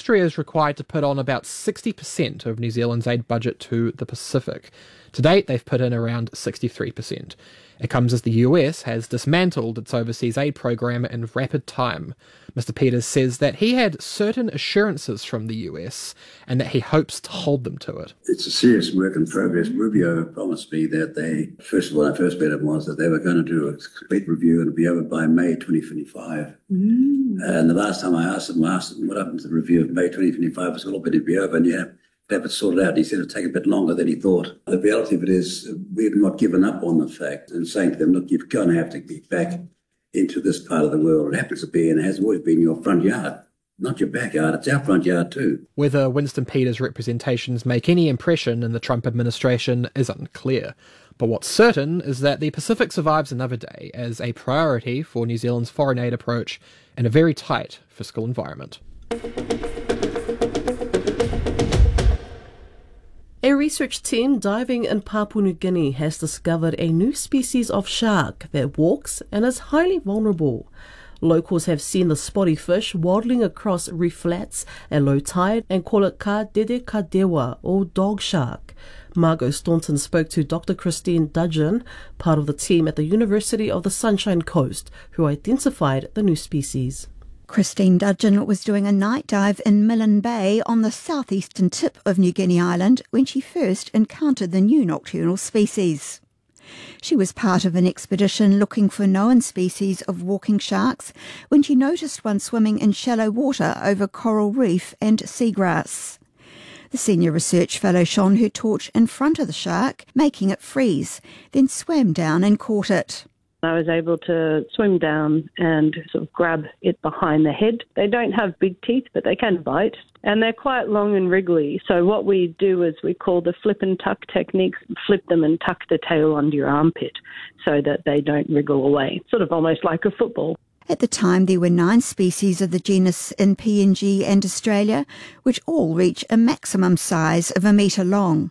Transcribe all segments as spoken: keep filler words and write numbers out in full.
Austria is required to put on about sixty percent of New Zealand's aid budget to the Pacific. To date, they've put in around sixty-three percent. It comes as the U S has dismantled its overseas aid program in rapid time. Mister Peters says that he had certain assurances from the U S and that he hopes to hold them to it. It's a serious work in progress. Rubio promised me that they, first of all, when I first met him, was that they were going to do a complete review and it'll be over by May twenty twenty-five. Mm. And the last time I asked him, I asked him what happened to the review of May twenty twenty-five, it's all going to be over and you have to have it sorted out. He said it'll take a bit longer than he thought. The reality of it is we've not given up on the fact and saying to them, look, you're going to have to get back into this part of the world. It happens to be and it has always been your front yard. Not your backyard, it's our front yard too. Whether Winston Peters' representations make any impression in the Trump administration is unclear. But what's certain is that the Pacific survives another day as a priority for New Zealand's foreign aid approach in a very tight fiscal environment. A research team diving in Papua New Guinea has discovered a new species of shark that walks and is highly vulnerable. Locals have seen the spotty fish waddling across reef flats at low tide and call it ka dede ka dewa, or dog shark. Margot Staunton spoke to Doctor Christine Dudgeon, part of the team at the University of the Sunshine Coast, who identified the new species. Christine Dudgeon was doing a night dive in Milne Bay on the southeastern tip of New Guinea Island when she first encountered the new nocturnal species. She was part of an expedition looking for known species of walking sharks when she noticed one swimming in shallow water over coral reef and seagrass. The senior research fellow shone her torch in front of the shark, making it freeze, then swam down and caught it. I was able to swim down and sort of grab it behind the head. They don't have big teeth, but they can bite, and they're quite long and wriggly. So what we do is we call the flip and tuck technique, flip them and tuck the tail under your armpit so that they don't wriggle away, sort of almost like a football. At the time, there were nine species of the genus in P N G and Australia, which all reach a maximum size of a metre long.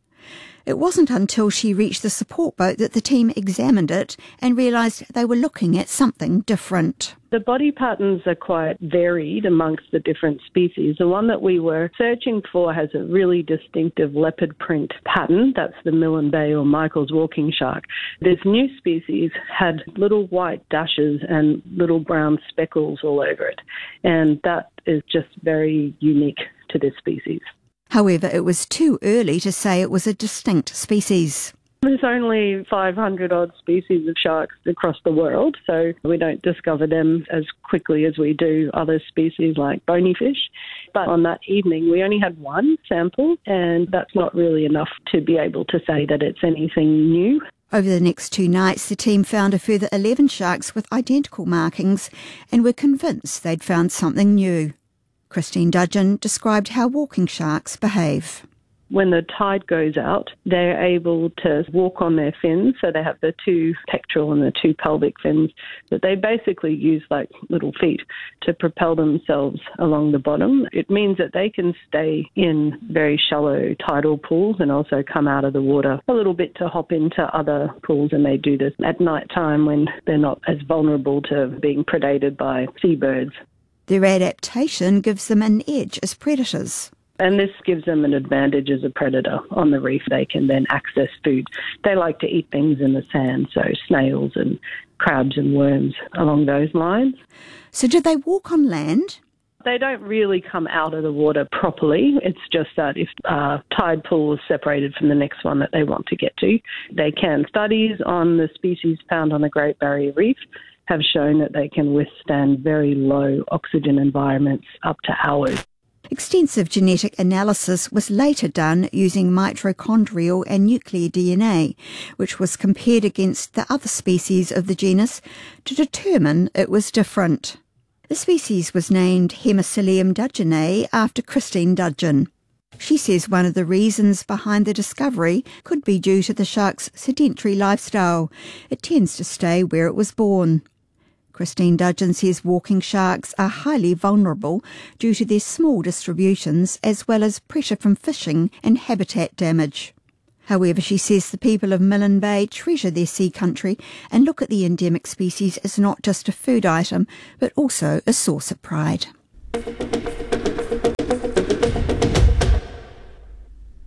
It wasn't until she reached the support boat that the team examined it and realised they were looking at something different. The body patterns are quite varied amongst the different species. The one that we were searching for has a really distinctive leopard print pattern. That's the Milne Bay or Michael's walking shark. This new species had little white dashes and little brown speckles all over it. And that is just very unique to this species. However, it was too early to say it was a distinct species. There's only five hundred odd species of sharks across the world, so we don't discover them as quickly as we do other species like bony fish. But on that evening, we only had one sample, and that's not really enough to be able to say that it's anything new. Over the next two nights, the team found a further eleven sharks with identical markings and were convinced they'd found something new. Christine Dudgeon described how walking sharks behave. When the tide goes out, they're able to walk on their fins, so they have the two pectoral and the two pelvic fins, but they basically use like little feet to propel themselves along the bottom. It means that they can stay in very shallow tidal pools and also come out of the water a little bit to hop into other pools, and they do this at night time when they're not as vulnerable to being predated by seabirds. Their adaptation gives them an edge as predators. And this gives them an advantage as a predator on the reef. They can then access food. They like to eat things in the sand, so snails and crabs and worms along those lines. So do they walk on land? They don't really come out of the water properly. It's just that if a tide pool is separated from the next one that they want to get to, they can. Studies on the species found on the Great Barrier Reef have shown that they can withstand very low oxygen environments up to hours. Extensive genetic analysis was later done using mitochondrial and nuclear D N A, which was compared against the other species of the genus to determine it was different. The species was named Hemicillium dudgeonae after Christine Dudgeon. She says one of the reasons behind the discovery could be due to the shark's sedentary lifestyle. It tends to stay where it was born. Christine Dudgeon says walking sharks are highly vulnerable due to their small distributions as well as pressure from fishing and habitat damage. However, she says the people of Milne Bay treasure their sea country and look at the endemic species as not just a food item, but also a source of pride.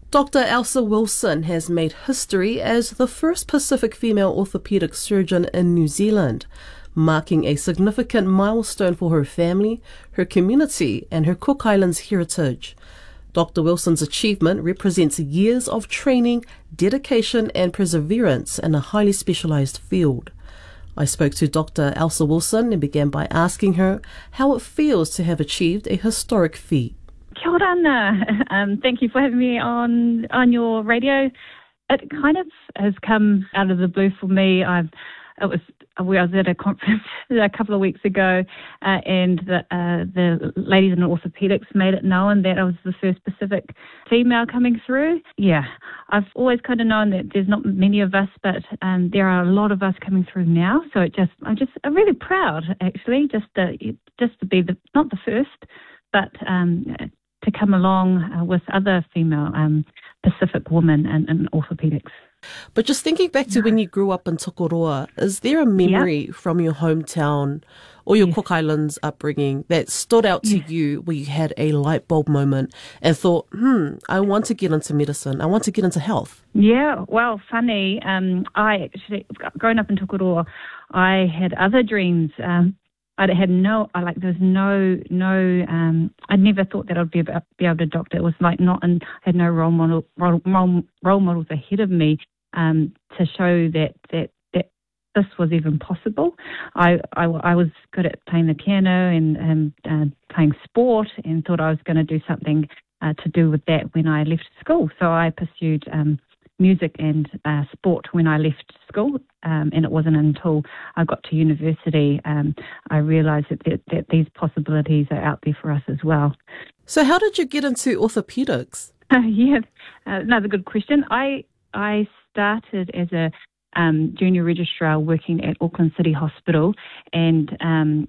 Doctor Elsa Wilson has made history as the first Pacific female orthopaedic surgeon in New Zealand, marking a significant milestone for her family, her community, and her Cook Islands heritage. Doctor Wilson's achievement represents years of training, dedication, and perseverance in a highly specialised field. I spoke to Doctor Elsa Wilson and began by asking her how it feels to have achieved a historic feat. Kia ora, Anna. Um, thank you for having me on on your radio. It kind of has come out of the blue for me. I've it was I was at a conference a couple of weeks ago, uh, and the uh, the ladies in orthopaedics made it known that I was the first Pacific female coming through. Yeah, I've always kind of known that there's not many of us, but um, there are a lot of us coming through now. So it just I'm just I'm really proud actually, just to just to be the not the first, but um, to come along uh, with other female um, Pacific women in, in orthopaedics. But just thinking back to when you grew up in Tokoroa, is there a memory yep. from your hometown or your yes. Cook Islands upbringing that stood out to yes. you where you had a light bulb moment and thought, hmm, I want to get into medicine, I want to get into health? Yeah, well, funny. Um, I actually, growing up in Tokoroa, I had other dreams. Um, I had no, I like, there was no, no, um, I never thought that I'd be able, be able to doctor. It was like not, and I had no role model, role, role, role models ahead of me um, to show that, that, that this was even possible. I, I, I was good at playing the piano and, and uh, playing sport and thought I was going to do something uh, to do with that when I left school. So I pursued um, music and uh, sport when I left school, um, and it wasn't until I got to university um, I realised that, that, that these possibilities are out there for us as well. So how did you get into orthopaedics? Uh, yeah, uh, another good question. I I started as a um, junior registrar working at Auckland City Hospital, and um,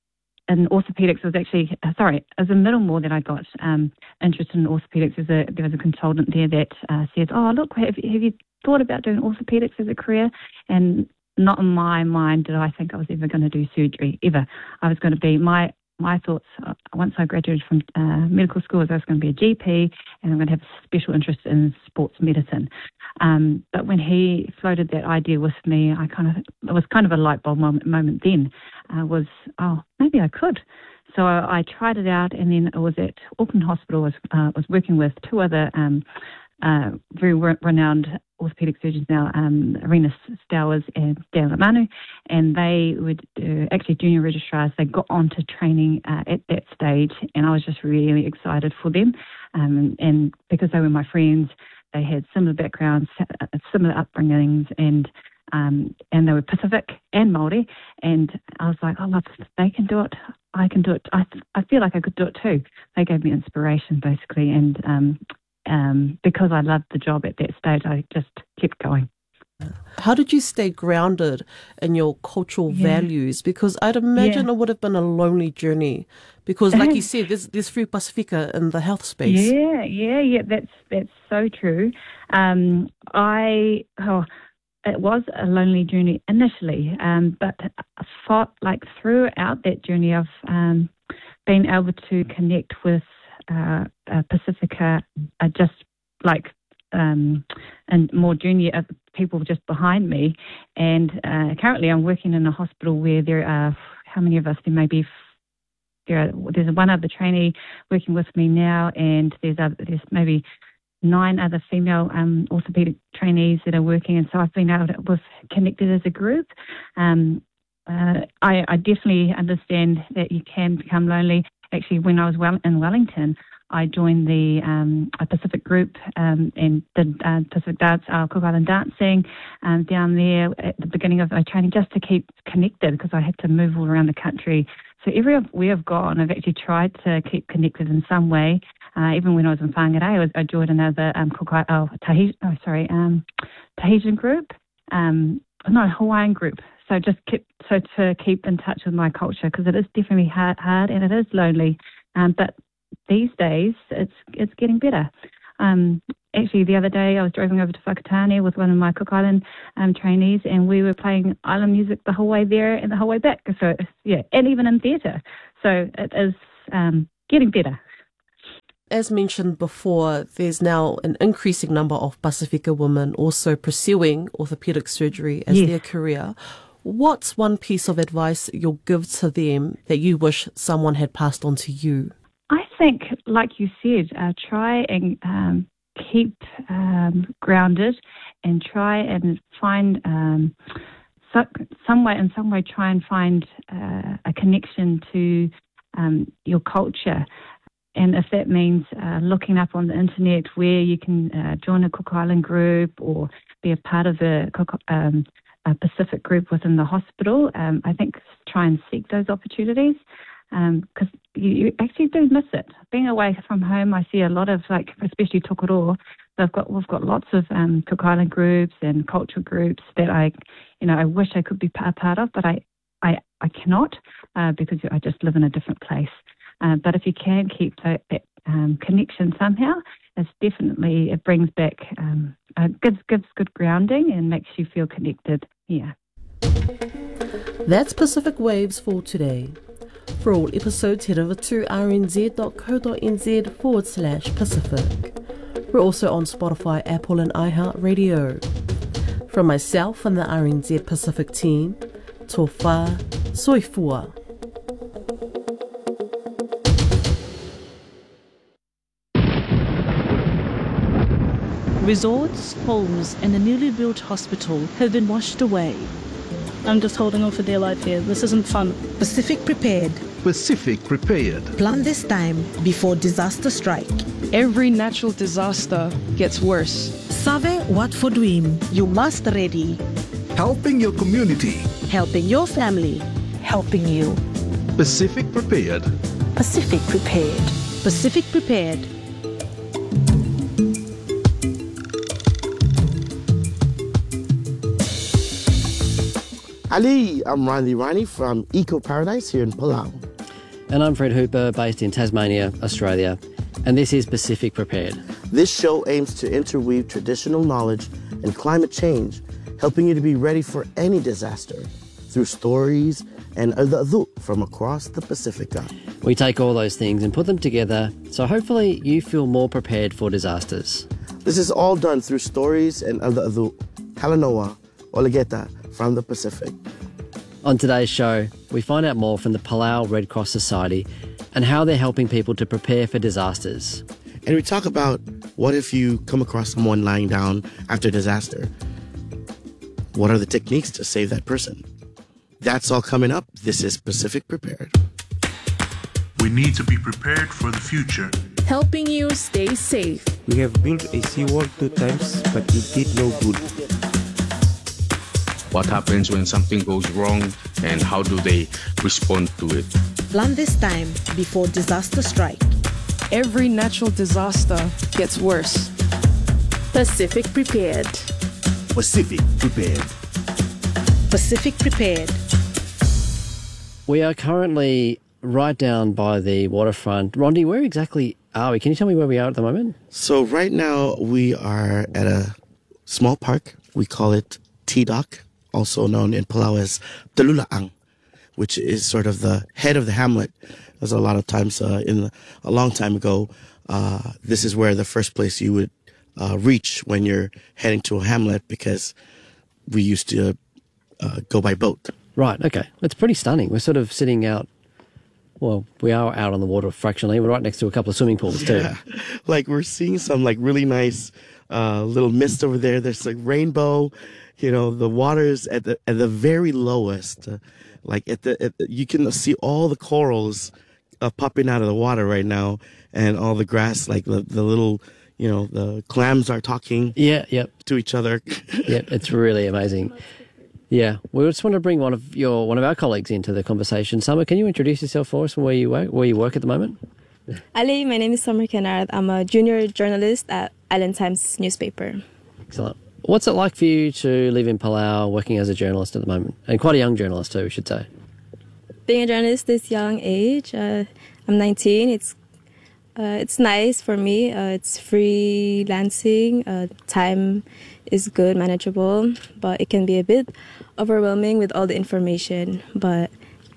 in orthopaedics was actually, uh, sorry, as a Middlemore that I got um, interested in orthopaedics. As a, there was a consultant there that uh, said, oh, look, have, have you thought about doing orthopaedics as a career? And not in my mind did I think I was ever going to do surgery, ever. I was going to be, my my thoughts, uh, once I graduated from uh, medical school, was I was going to be a G P and I'm going to have a special interest in sports medicine. Um, but when he floated that idea with me, I kind of, it was kind of a light bulb moment, moment then, uh, was, oh, maybe I could. So I, I tried it out, and then it was at Auckland Hospital, was uh, was working with two other um, uh, very re- renowned orthopaedic surgeons now, um, Arena Stowers and Dan Lamanu, and they would uh, actually junior registrars. They got on to training uh, at that stage, and I was just really excited for them, um, and because they were my friends, they had similar backgrounds, similar upbringings, and um, and they were Pacific and Māori, and I was like, oh, look, if they can do it, I can do it. I I feel like I could do it too. They gave me inspiration, basically, and um, um, because I loved the job at that stage, I just kept going. How did you stay grounded in your cultural yeah. values? Because I'd imagine yeah. it would have been a lonely journey. Because, like you said, there's there's free Pacifica in the health space. Yeah, yeah, yeah. That's that's so true. Um, I oh, it was a lonely journey initially, um, but I fought, like throughout that journey, I've um, been able to connect with uh, uh, Pacifica, uh, just like um, and more junior uh, people just behind me. And uh, currently, I'm working in a hospital where there are how many of us? There may be. There are, there's one other trainee working with me now, and there's other, there's maybe nine other female um, orthopaedic trainees that are working, and so I've been able to, we've connected as a group. Um, uh, I, I definitely understand that you can become lonely. Actually, when I was well in Wellington, I joined the um, a Pacific group um, and did uh, Pacific Dance, uh, Cook Island dancing um, down there at the beginning of my training, just to keep connected, because I had to move all around the country. So everywhere I've gone, I've actually tried to keep connected in some way. Uh, even when I was in Whangarei, I, was, I joined another um, Cook, oh, Tahitian, oh, sorry, um, Tahitian group, um, no, Hawaiian group. So just keep, so to keep in touch with my culture, because it is definitely hard, hard and it is lonely. Um, but these days, it's it's getting better. Um, actually, the other day, I was driving over to Whakatane with one of my Cook Island um, trainees, and we were playing island music the whole way there and the whole way back. So, yeah, and even in theatre. So it is um, getting better. as mentioned before, there's now an increasing number of Pasifika women also pursuing orthopedic surgery as Yes. their career. What's one piece of advice you'll give to them that you wish someone had passed on to you? I think, like you said, uh, try and um, keep um, grounded and try and find um, so, some way, in some way, try and find uh, a connection to um, your culture. And if that means uh, looking up on the internet where you can uh, join a Cook Island group or be a part of a, Cook, um, a Pacific group within the hospital, um, I think try and seek those opportunities because um, you, you actually do miss it. Being away from home, I see a lot of, like, especially Tokoroa, they've got, we've got lots of um, Cook Island groups and cultural groups that I, you know, I wish I could be a part of, but I, I, I cannot uh, because I just live in a different place. Uh, but if you can keep that, that um, connection somehow, it's definitely, it brings back, um, uh, gives, gives good grounding and makes you feel connected. Yeah. That's Pacific Waves for today. For all episodes, head over to rnz.co.nz forward slash Pacific. We're also on Spotify, Apple and iHeartRadio. From myself and the R N Z Pacific team, Tofa Soifua. Resorts, homes and a newly built hospital have been washed away. I'm just holding on for dear life here. This isn't fun. Pacific Prepared. Pacific Prepared. Plan this time before disaster strike. Every natural disaster gets worse. Save what for dream. You must ready. Helping your community. Helping your family. Helping you. Pacific Prepared. Pacific Prepared. Pacific Prepared. Ali, I'm Randy Riney from Eco Paradise here in Palau. And I'm Fred Hooper, based in Tasmania, Australia. And this is Pacific Prepared. This show aims to interweave traditional knowledge and climate change, helping you to be ready for any disaster through stories and adu from across the Pacifica. We take all those things and put them together, so hopefully you feel more prepared for disasters. This is all done through stories and adu, Talanoa, Oligeta, from the Pacific. On today's show, we find out more from the Palau Red Cross Society and how they're helping people to prepare for disasters. And we talk about what if you come across someone lying down after a disaster? What are the techniques to save that person? That's all coming up. This is Pacific Prepared. We need to be prepared for the future. Helping you stay safe. We have built a seawall two times, but it did no good. What happens when something goes wrong and how do they respond to it? Plan this time before disaster strike. Every natural disaster gets worse. Pacific Prepared. Pacific Prepared. Pacific Prepared. We are currently right down by the waterfront. Rondi, where exactly are we? Can you tell me where we are at the moment? So right now we are at a small park. We call it T-Dock, also known in Palau as Talulaang, which is sort of the head of the hamlet. As a lot of times uh, in the, a long time ago, uh, this is where the first place you would uh, reach when you're heading to a hamlet, because we used to uh, go by boat. Right, okay. It's pretty stunning. We're sort of sitting out, well, we are out on the water fractionally. We're right next to a couple of swimming pools too. Yeah. Like we're seeing some like really nice uh, little mist over there. There's like rainbow. You know, the water's at the at the very lowest. Uh, like at the, at the, you can see all the corals uh, popping out of the water right now, and all the grass, like the, the little, you know, the clams are talking. Yeah, yep. To each other. Yep, it's really amazing. Yeah, we just want to bring one of your one of our colleagues into the conversation. Summer, can you introduce yourself for us and where you work, where you work at the moment? Ali, my name is Summer Kennard. I'm a junior journalist at Island Times newspaper. Excellent. What's it like for you to live in Palau, working as a journalist at the moment? And quite a young journalist too, we should say. Being a journalist this young age, uh, I'm nineteen. It's uh, it's nice for me. Uh, it's freelancing. Uh, time is good, manageable, but it can be a bit overwhelming with all the information. But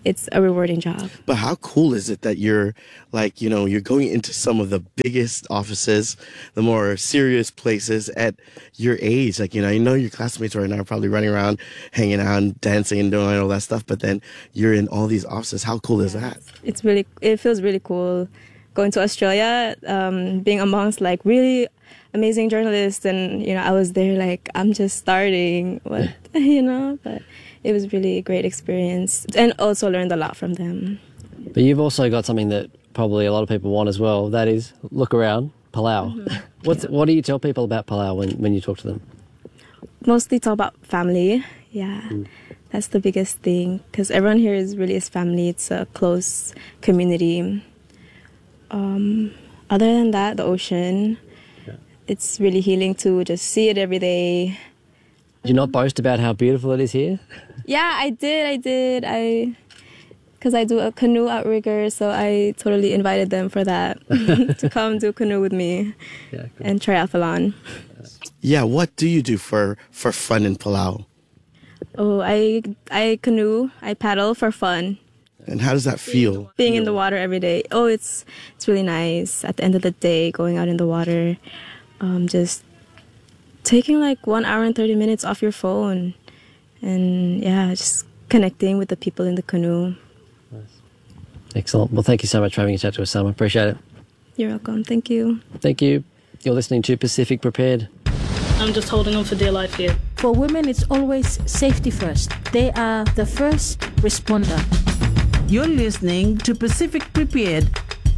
it's a rewarding job. But how cool is it that you're like, you know, you're going into some of the biggest offices, the more serious places at your age? Like, you know, you know your classmates right now are probably running around, hanging out, and dancing and doing all that stuff. But then you're in all these offices. How cool is that? It's really, it feels really cool going to Australia, um, being amongst like really amazing journalists. And, you know, I was there like, I'm just starting, what, you know, but it was really a great experience and also learned a lot from them. But you've also got something that probably a lot of people want as well. That is, look around, Palau. Mm-hmm. What's, yeah. What do you tell people about Palau when, when you talk to them? Mostly talk about family. Yeah, mm. That's the biggest thing because everyone here is really is family. It's a close community. Um, other than that, the ocean, yeah. It's really healing to just see it every day. Do you not boast about how beautiful it is here? Yeah, I did, I did. I, because I do a canoe outrigger, so I totally invited them for that, to come do canoe with me yeah, cool. and triathlon. Yeah, what do you do for, for fun in Palau? Oh, I I canoe, I paddle for fun. And how does that feel? Being in the water every day. Oh, it's it's really nice. At the end of the day, going out in the water, um, just taking like one hour and thirty minutes off your phone. And yeah, just connecting with the people in the canoe. Nice. Excellent. Well, thank you so much for having a chat to us, Summer. Appreciate it. You're welcome. Thank you. Thank you. You're listening to Pacific Prepared. I'm just holding on for dear life here. For women, it's always safety first. They are the first responder. You're listening to Pacific Prepared.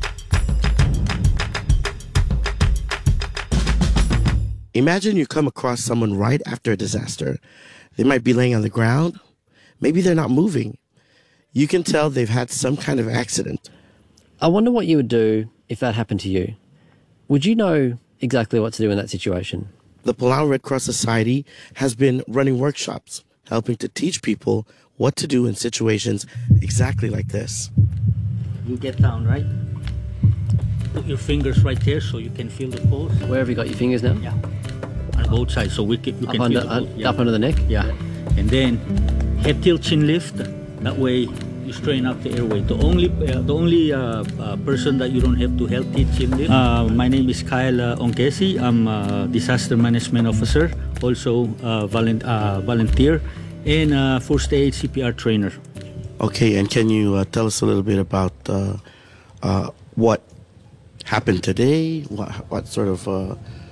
Imagine you come across someone right after a disaster. They might be laying on the ground. Maybe they're not moving. You can tell they've had some kind of accident. I wonder what you would do if that happened to you. Would you know exactly what to do in that situation? The Palau Red Cross Society has been running workshops, helping to teach people what to do in situations exactly like this. You get down, right? Put your fingers right there so you can feel the pulse. Where have you got your fingers now? Yeah. On both sides, so we can, you up can under, feel the pulse. Uh, yeah. Up under the neck? Yeah. yeah. And then head tilt, chin lift. That way you strain up the airway. The only uh, the only uh, uh, person that you don't have to head tilt, chin lift. Uh, my name is Kyle uh, Ongesi. I'm a disaster management officer, also a volun- uh, volunteer, and a first aid C P R trainer. Okay, and can you uh, tell us a little bit about uh, uh, what happened today? What, what sort of uh,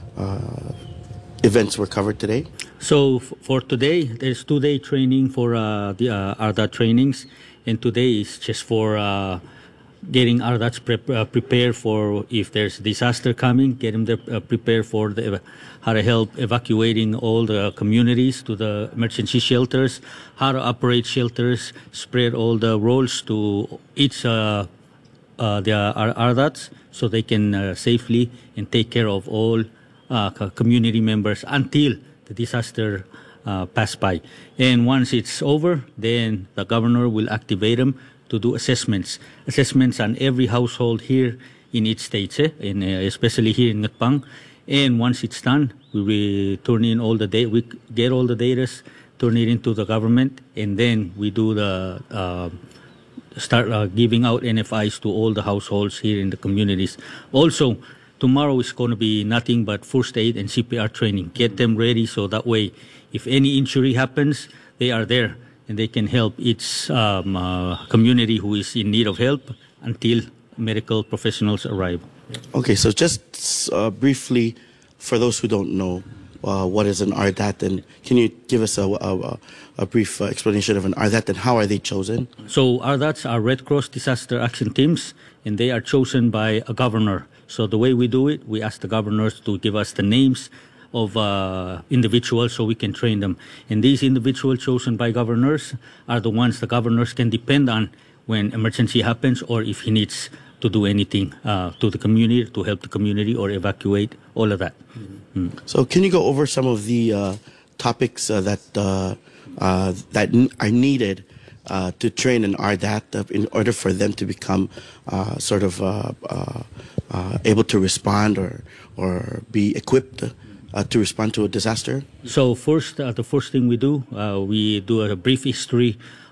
uh, events were covered today? So f- for today, there's two-day training for uh, the uh, A R D A trainings, and today is just for uh, getting A R D As pre- uh, prepared for if there's disaster coming, get them there, uh, prepared for the, how to help evacuating all the communities to the emergency shelters, how to operate shelters, spread all the roles to each uh, uh, the A R D As so they can uh, safely and take care of all uh, community members until the disaster uh, pass by. And once it's over, then the governor will activate them to do assessments. Assessments on every household here in each state, eh? in, uh, especially here in Ngat Pang. And once it's done, we will turn in all the data, we get all the data, turn it into the government, and then we do the, uh, start uh, giving out N F Is to all the households here in the communities. Also, tomorrow is going to be nothing but first aid and C P R training. Get them ready so that way, if any injury happens, they are there and they can help each um, uh, community who is in need of help until medical professionals arrive. Okay, so just uh, briefly, for those who don't know, uh, what is an A R D A T, and can you give us a, a, a brief uh, explanation of an A R D A T and how are they chosen? So A R D As are Red Cross Disaster Action Teams, and they are chosen by a governor. So the way we do it, we ask the governors to give us the names of uh, individuals so we can train them. And these individuals chosen by governors are the ones the governors can depend on when emergency happens or if he needs to do anything uh, to the community, to help the community or evacuate, all of that. Mm-hmm. Mm. So can you go over some of the uh, topics uh, that uh, uh, that n- are needed uh, to train an A R D A T in order for them to become uh, sort of uh, uh, uh, able to respond or, or be equipped uh, to respond to a disaster? So first, uh, the first thing we do, uh, we do a brief history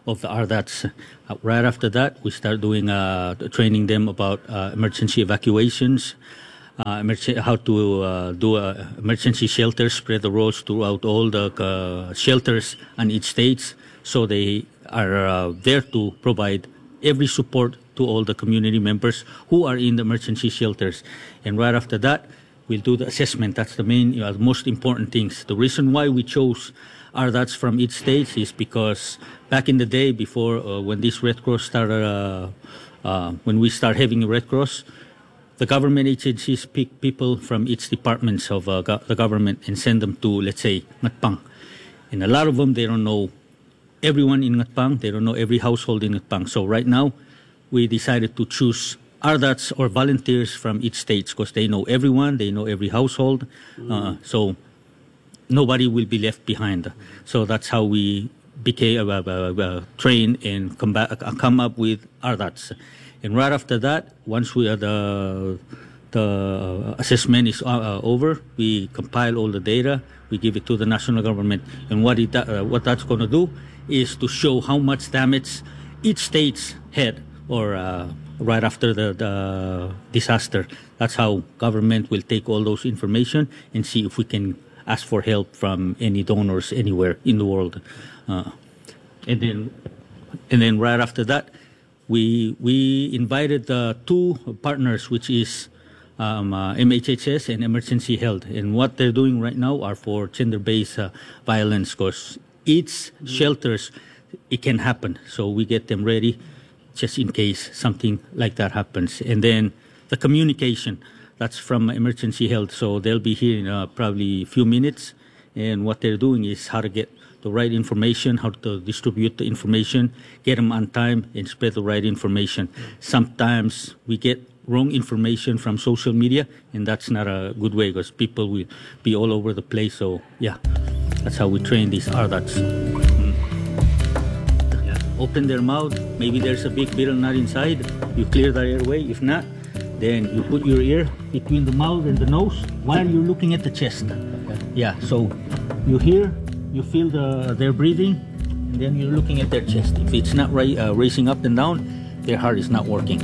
of the R D A Ts. Uh, right after that, we start doing uh, training them about uh, emergency evacuations, uh, emergency, how to uh, do uh, emergency shelters, spread the roads throughout all the uh, shelters in each state, so they are uh, there to provide every support to all the community members who are in the emergency shelters. And right after that, we'll do the assessment. That's the main, you know, most important things. The reason why we chose R D A Ts from each state is because back in the day, before uh, when this Red Cross started, uh, uh, when we start having a Red Cross, the government agencies pick people from each departments of uh, go- the government and send them to, let's say, Ngat Pang. And a lot of them, they don't know everyone in Ngat Pang. They don't know every household in Ngat Pang. So right now, we decided to choose R D A Ts or volunteers from each state because they know everyone, they know every household. Uh, so nobody will be left behind. So that's how we became uh, uh, uh, trained and come, back, uh, come up with R D A Ts. And right after that, once we are the the assessment is uh, over, we compile all the data, we give it to the national government, and what it uh, what that's going to do is to show how much damage each state had, or uh, right after the, the disaster. That's how government will take all those information and see if we can ask for help from any donors anywhere in the world. Uh, and then, and then right after that, we we invited the two partners, which is um, uh, M H H S and Emergency Health. And what they're doing right now are for gender-based uh, violence, because each shelters, it can happen. So we get them ready just in case something like that happens. And then the communication, that's from Emergency Health. So they'll be here in uh, probably a few minutes. And what they're doing is how to get the right information, how to distribute the information, get them on time, and spread the right information. Sometimes we get wrong information from social media, and that's not a good way because people will be all over the place. So, yeah, that's how we train these R D A Ts. Mm. Yeah. Open their mouth. Maybe there's a big beetle nut inside. You clear the airway. If not, then you put your ear between the mouth and the nose while you're looking at the chest. Okay. Yeah, so you hear, you feel the their breathing, and then you're looking at their chest. If it's not ra- uh, racing up and down, their heart is not working.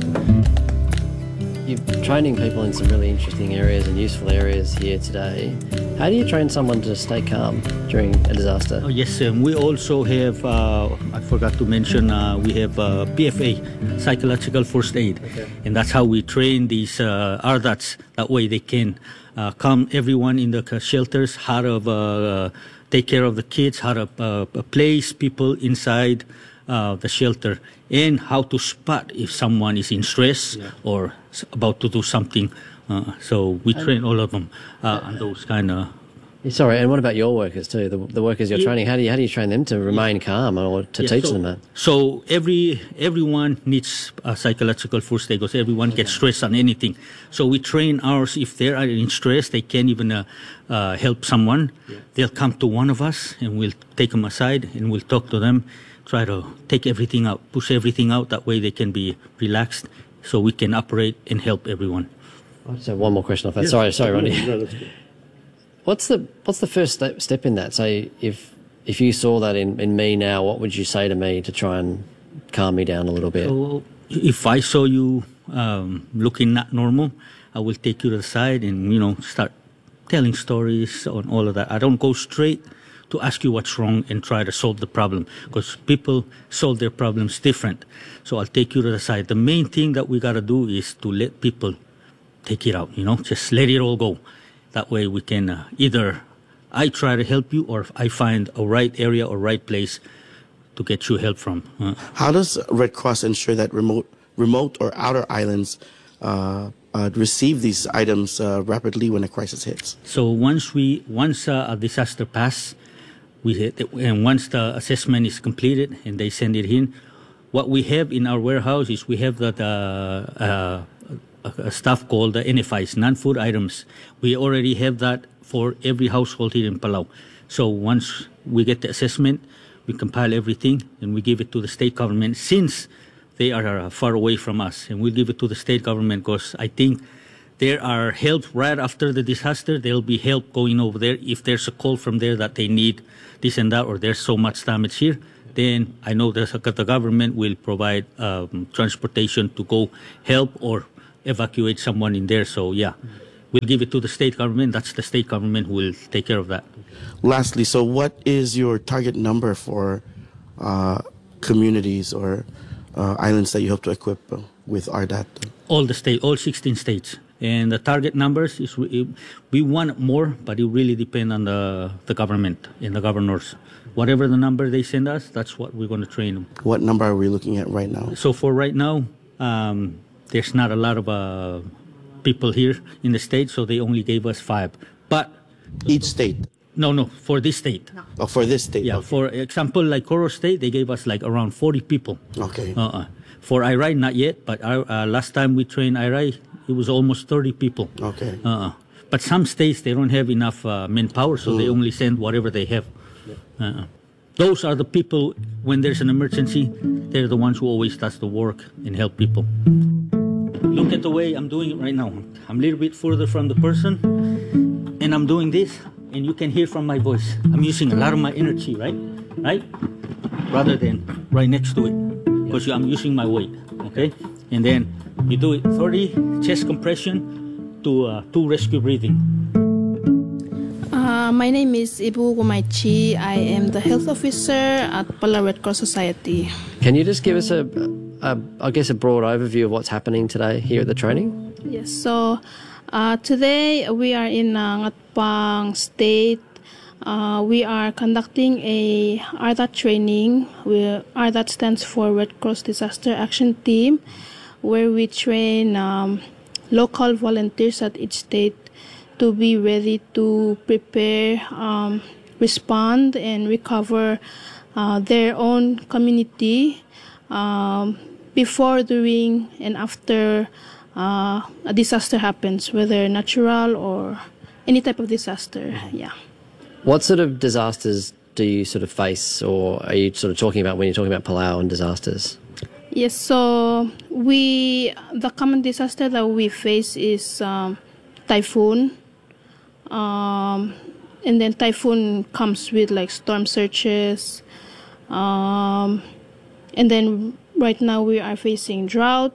You're training people in some really interesting areas and useful areas here today. How do you train someone to stay calm during a disaster? Oh, yes, um, we also have, uh, I forgot to mention, uh, we have uh, P F A, Psychological First Aid. Okay. And that's how we train these uh, R D A Ts. That way they can uh, calm everyone in the shelters, how to uh, take care of the kids, how to uh, place people inside uh, the shelter, and how to spot if someone is in stress yeah. or about to do something. Uh, so we and, train all of them uh, on those kind of. Sorry, and what about your workers too? The, the workers you're yeah. training, how do you how do you train them to remain yeah. calm or to yeah, teach so, them that? So every everyone needs a psychological first aid because everyone okay. gets stressed on anything. So we train ours. If they are in stress, they can't even uh, uh, help someone. Yeah. They'll come to one of us, and we'll take them aside and we'll talk to them. Try to take everything out, push everything out. That way they can be relaxed, so we can operate and help everyone. I just have one more question off that. Yes. Sorry, sorry, Ronnie. No, that's good. What's the what's the first step, step in that? So if if you saw that in, in me now, what would you say to me to try and calm me down a little bit? So if I saw you um, looking not normal, I will take you to the side and, you know, start telling stories on all of that. I don't go straight to ask you what's wrong and try to solve the problem because people solve their problems different. So I'll take you to the side. The main thing that we got to do is to let people take it out, you know, just let it all go. That way we can uh, either I try to help you or I find a right area or right place to get you help from. Uh, How does Red Cross ensure that remote remote or outer islands uh, uh, receive these items uh, rapidly when a crisis hits? So once we once uh, a disaster passes, we hit, and once the assessment is completed and they send it in, what we have in our warehouse is we have that uh, uh, a stuff called the N F Is, non-food items. We already have that for every household here in Palau. So once we get the assessment, we compile everything and we give it to the state government since they are uh, far away from us. And we'll give it to the state government because I think there are help right after the disaster. There'll be help going over there if there's a call from there that they need this and that or there's so much damage here. then I know that the government will provide um, transportation to go help or evacuate someone in there. So yeah, we'll give it to the state government. That's the state government who will take care of that. Lastly, so what is your target number for uh, communities or uh, islands that you hope to equip uh, with R D A T? All the state, all sixteen states. And the target numbers is we, we want more, but it really depends on the, the government and the governors. Whatever the number they send us, that's what we're going to train them. What number are we looking at right now? So for right now, um, there's not a lot of uh, people here in the state, so they only gave us five. But each state? No, no, for this state. No. Oh, for this state? Yeah, okay. For example, like Coro State, they gave us like around forty people. Okay. Uh-uh. For I R I, not yet, but our, uh, last time we trained I R I, it was almost thirty people. Okay. Uh-uh. But some states, they don't have enough uh, manpower, so mm. they only send whatever they have. Uh-uh. Those are the people, when there's an emergency, they're the ones who always does the work and help people. Look at the way I'm doing it right now. I'm a little bit further from the person, and I'm doing this, and you can hear from my voice. I'm using a lot of my energy, right? Right? Rather than right next to it, because I'm using my weight, okay? And then you do it thirty chest compression to uh, two rescue breathing. Uh, my name is Ibu Gumaichi. I am the health officer at Palau Red Cross Society. Can you just give us a, a, I guess, a broad overview of what's happening today here at the training? Yes, so uh, today we are in uh, Ngatpang State. Uh, we are conducting a R D A T training. We, R D A T stands for Red Cross Disaster Action Team, where we train um, local volunteers at each state to be ready to prepare, um, respond, and recover uh, their own community um, before, during, and after uh, a disaster happens, whether natural or any type of disaster. Yeah. What sort of disasters do you sort of face, or are you sort of talking about when you're talking about Palau and disasters? Yes, so we, the common disaster that we face is um, typhoon. Um, and then typhoon comes with like storm surges. Um, and then right now we are facing drought.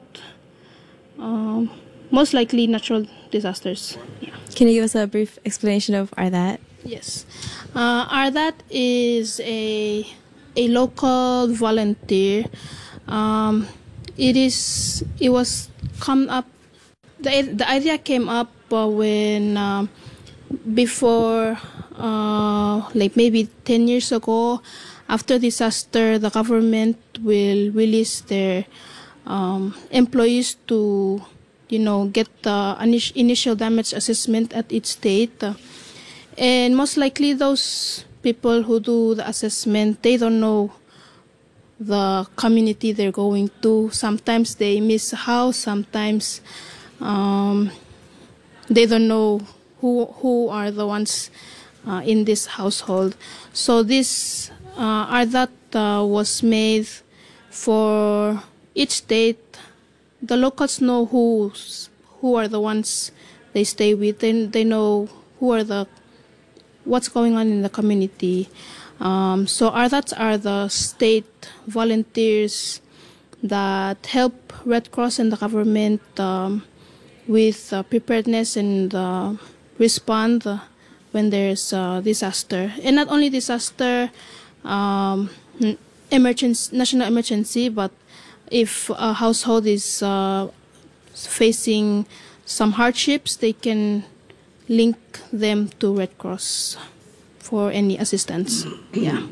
Um, most likely natural disasters. Yeah. Can you give us a brief explanation of R D A T? Yes. Uh, R D A T is a, a local volunteer. Um, it is, it was come up, the, the idea came up uh, when, um, before, uh, like maybe ten years ago, after disaster, the government will release their um, employees to, you know, get the initial damage assessment at each state. And most likely those people who do the assessment, they don't know the community they're going to. Sometimes they miss a house, sometimes um, they don't know who who are the ones uh, in this household. So this uh, R D A T uh, was made for each state. The locals know who who are the ones they stay with. They, they know who are the what's going on in the community. Um, so R D A Ts are the state volunteers that help Red Cross and the government um, with uh, preparedness and uh, respond uh, when there's a disaster. And not only disaster, um, emergency, national emergency, but if a household is uh, facing some hardships, they can link them to Red Cross for any assistance. Yeah.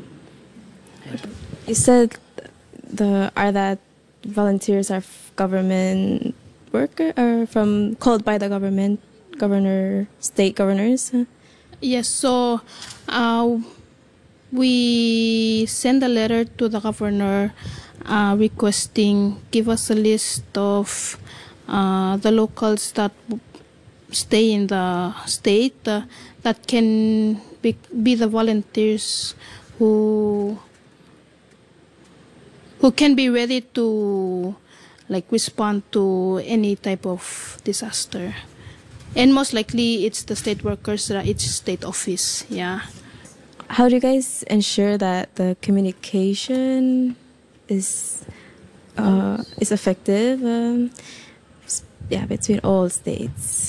You said the R D A T volunteers are government worker or from called by the government, governor, state governors. Yes. So uh, we send a letter to the governor uh, requesting give us a list of uh, the locals that stay in the state uh, that can be, be the volunteers who who can be ready to like respond to any type of disaster. And most likely it's the state workers at each state office. Yeah. how do you guys ensure that the communication is uh, is effective? Um, yeah, between all states.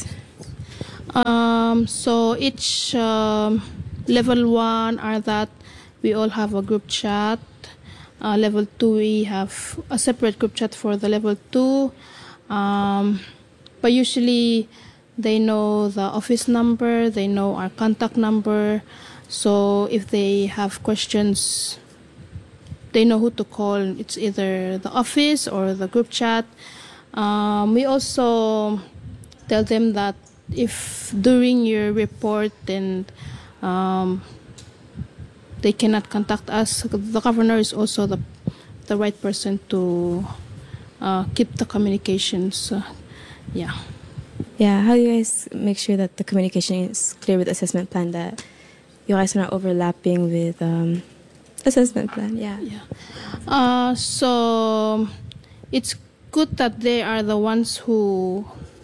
Um, so each um, level one are that we all have a group chat. Uh, level two, we have a separate group chat for the level two. Um, but usually they know the office number, they know our contact number. So if they have questions, they know who to call. It's either the office or the group chat. Um, we also tell them that if during your report and um, they cannot contact us, the governor is also the the right person to uh, keep the communications. Uh, yeah. Yeah, how do you guys make sure that the communication is clear with the assessment plan, that you guys are not overlapping with um, assessment plan? Yeah. Yeah. Uh, so it's good that they are the ones who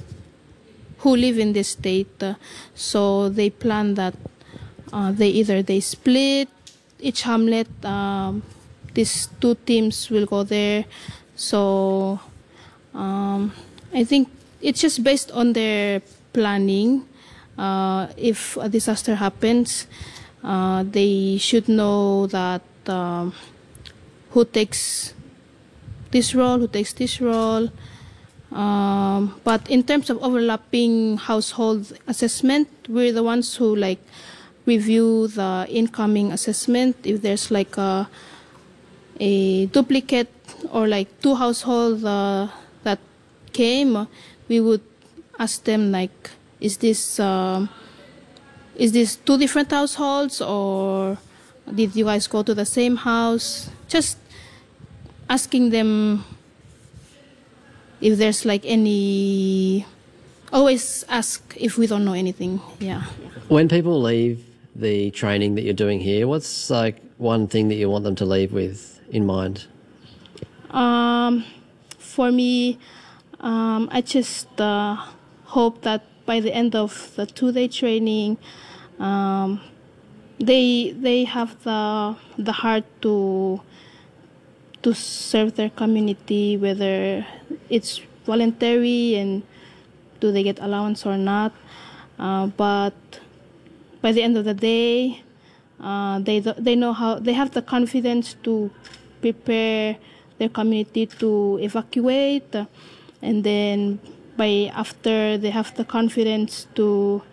who live in this state. Uh, so they plan that uh, they either they split each hamlet. Um, these two teams will go there. So um, I think it's just based on their planning. Uh, if a disaster happens, uh, they should know that um, who takes this role, who takes this role. Um, but in terms of overlapping household assessment, we're the ones who like review the incoming assessment. If there's like a, a duplicate or like two households uh, that came, we would ask them like, is this um, is this two different households, or did you guys go to the same house? Just asking them if there's like any. Always ask if we don't know anything. Yeah. When people leave the training that you're doing here, what's like one thing that you want them to leave with in mind? Um, for me, um, I just uh, hope that by the end of the two-day training, um, they they have the the heart to to serve their community, whether it's voluntary and do they get allowance or not. Uh, but by the end of the day, uh, they they know how, they have the confidence to prepare their community to evacuate, uh, and then by after they have the confidence to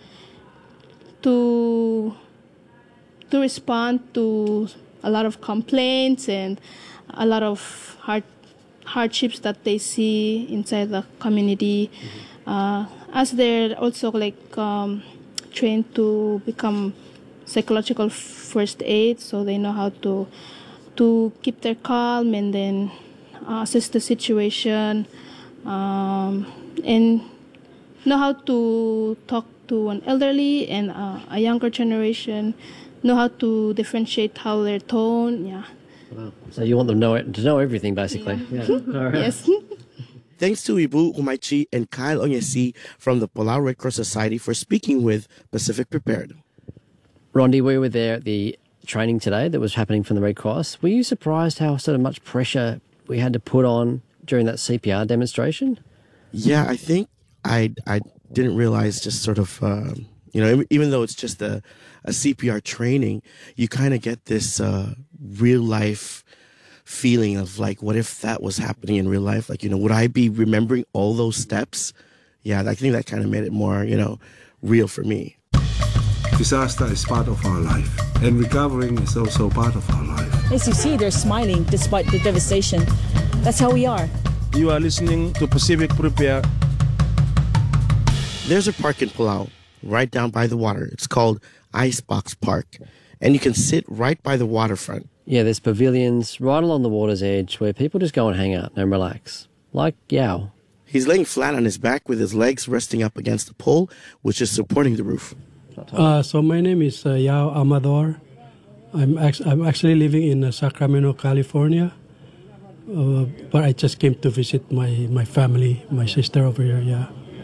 to to respond to a lot of complaints and a lot of hard hardships that they see inside the community. Mm-hmm. uh, as they're also like um, trained to become psychological first aid, so they know how to to keep their calm and then uh, assess the situation, um, and know how to talk to an elderly and uh, a younger generation, know how to differentiate how their tone. Yeah. Wow. So you want them to know, to know everything, basically. Yeah. Yeah. All right. Yes. Thanks to Ibu Umaichi and Kyle Onyesi from the Palau Red Cross Society for speaking with Pacific Prepared. Rondi, we were there at the training today that was happening from the Red Cross. Were you surprised how sort of much pressure we had to put on during that C P R demonstration? Yeah, I think I I didn't realize just sort of, uh, you know, even though it's just a, a C P R training, you kind of get this uh, real life feeling of like, what if that was happening in real life? Like, you know, would I be remembering all those steps? Yeah, I think that kind of made it more, you know, real for me. Disaster is part of our life, and recovering is also part of our life. As you see, they're smiling despite the devastation. That's how we are. You are listening to Pacific Prepared. There's a park in Palau, right down by the water. It's called Icebox Park, and you can sit right by the waterfront. Yeah, there's pavilions right along the water's edge where people just go and hang out and relax, like Yao. He's laying flat on his back with his legs resting up against the pole, which is supporting the roof. Uh, so my name is uh, Yao Amador. I'm, ex- I'm actually living in uh, Sacramento, California. Uh, but I just came to visit my, my family, my sister over here, yeah.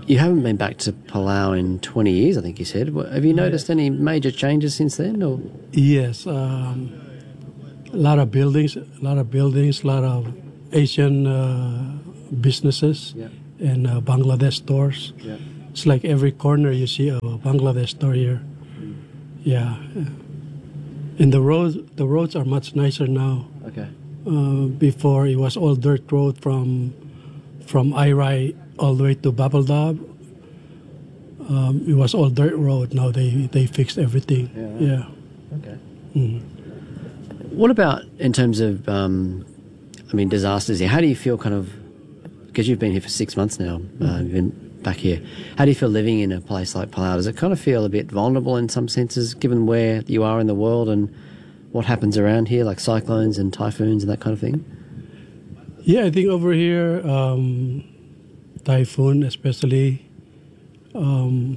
You haven't been back to Palau in twenty years, I think you said. Have you noticed any major changes since then? Or? Yes, um, a lot of buildings, a lot of buildings, a lot of Asian uh, businesses Yeah. and uh, Bangladesh stores. Yeah. It's like every corner you see a Bangladesh store here. Mm. Yeah, and the roads, the roads are much nicer now. Okay. Uh, before it was all dirt road from from Irai all the way to Babaldab. Um, it was all dirt road. Now they, they fixed everything. Yeah. Yeah. Okay. Mhm. What about in terms of, um, I mean, disasters here? How do you feel kind of, because you've been here for six months now, uh, you've been back here. How do you feel living in a place like Palau? Does it kind of feel a bit vulnerable in some senses, given where you are in the world and what happens around here, like cyclones and typhoons and that kind of thing? Yeah, I think over here, um, typhoon especially. Um,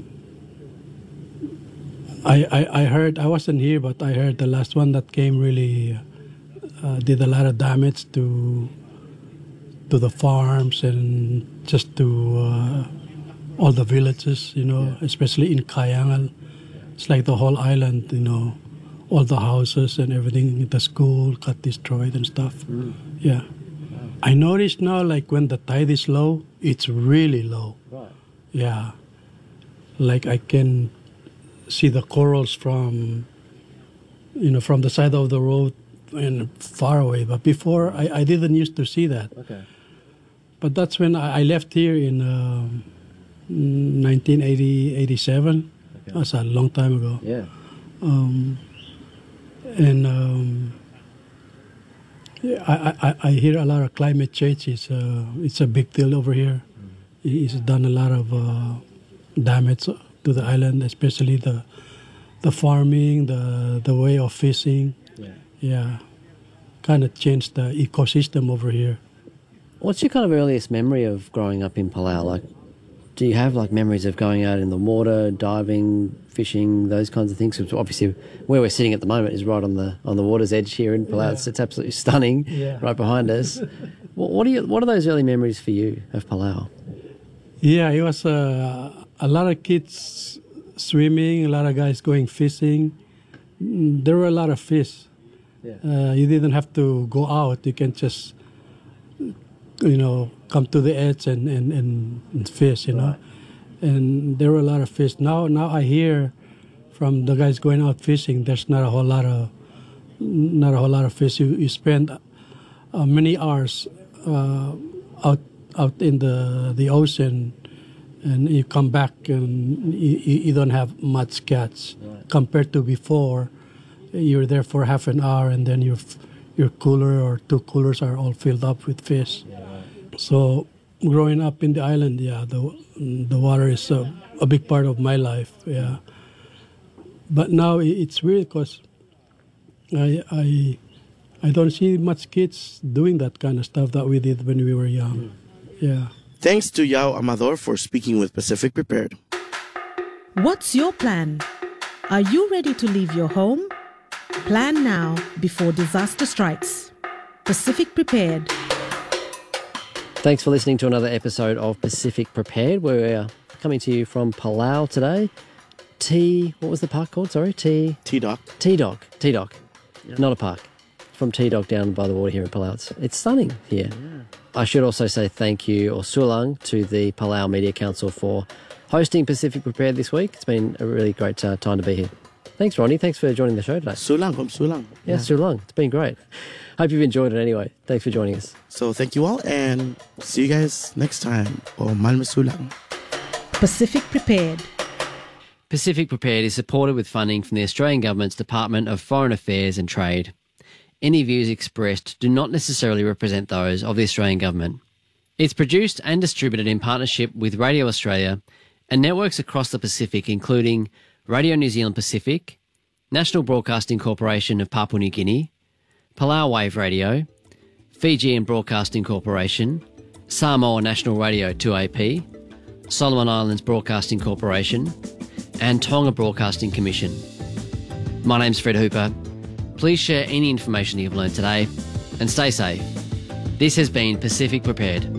I, I I heard, I wasn't here, but I heard the last one that came really uh, did a lot of damage to to the farms and just to uh, all the villages, you know, yeah. especially in Kayangal. It's like the whole island, you know, all the houses and everything, the school got destroyed and stuff. Mm. Yeah. Wow. I noticed now, like when the tide is low, it's really low. Right. Yeah. Like I can see the corals from, you know, from the side of the road and far away. But before, I, I didn't used to see that. Okay. But that's when I, I left here in uh, nineteen eighty, eighty-seven. Okay. That's a long time ago. Yeah. Um, and um, yeah, I, I, I hear a lot of climate change. It's, uh, it's a big deal over here. Mm. It's done a lot of uh, damage to the island, especially the the farming, the the way of fishing. Yeah. Yeah. Kind of changed the ecosystem over here. What's your kind of earliest memory of growing up in Palau? Like, do you have like memories of going out in the water, diving, fishing, those kinds of things? Because obviously, where we're sitting at the moment is right on the on the water's edge here in Palau. Yeah. It's, it's absolutely stunning, yeah. right behind us. what, what are you? What are those early memories for you of Palau? Yeah, it was uh, a lot of kids swimming, a lot of guys going fishing. There were a lot of fish. Yeah. Uh, you didn't have to go out. You can just, you know, come to the edge and, and, and, and fish, you know. Right. And there were a lot of fish. Now now I hear from the guys going out fishing, there's not a whole lot of not a whole lot of fish. You, you spend uh, many hours uh, out out in the, the ocean, and you come back and you, you don't have much catch. Right. Compared to before. You're there for half an hour and then your your cooler or two coolers are all filled up with fish. Yeah, right. So growing up in the island, yeah, the the water is a, a big part of my life. Yeah, but now it's weird because I I I don't see much kids doing that kind of stuff that we did when we were young. Yeah. Thanks to Yao Amador for speaking with Pacific Prepared. What's your plan? Are you ready to leave your home? Plan now before disaster strikes. Pacific Prepared. Thanks for listening to another episode of Pacific Prepared. We're coming to you from Palau today. T, what was the park called? Sorry, T... T-Dock. T-Dock. T-Dock. Yep. Not a park. From T-Dock down by the water here in Palau. It's, it's stunning here. Yeah. I should also say thank you, or sulang, to the Palau Media Council for hosting Pacific Prepared this week. It's been a really great uh, time to be here. Thanks, Ronnie. Thanks for joining the show today. Sulang from Sulang. Yeah, yeah, Sulang. It's been great. Hope you've enjoyed it anyway. Thanks for joining us. So thank you all, and see you guys next time on Malma Sulang. Pacific Prepared. Pacific Prepared is supported with funding from the Australian Government's Department of Foreign Affairs and Trade. Any views expressed do not necessarily represent those of the Australian Government. It's produced and distributed in partnership with Radio Australia and networks across the Pacific, including Radio New Zealand Pacific, National Broadcasting Corporation of Papua New Guinea, Palau Wave Radio, Fijian Broadcasting Corporation, Samoa National Radio two A P, Solomon Islands Broadcasting Corporation, and Tonga Broadcasting Commission. My name's Fred Hooper. Please share any information you've learned today and stay safe. This has been Pacific Prepared.